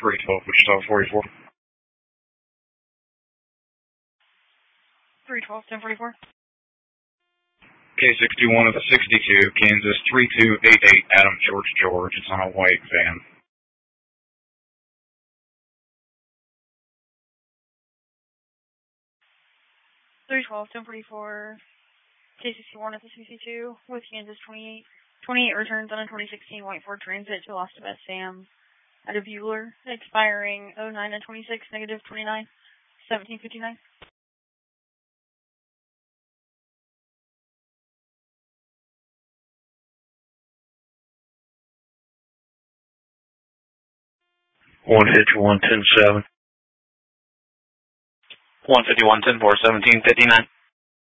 312, Wichita 44. 312, 1044. K61 of the 62, Kansas 3288, Adam George. It's on a white van. Three 1044. K61 at the 62 with Kansas 28 returns on a 2016 white Ford Transit to Lost Best Sam out of Bueller, expiring 09/26, -29, 1759. One 51 10 7. 151 10 4 17 59.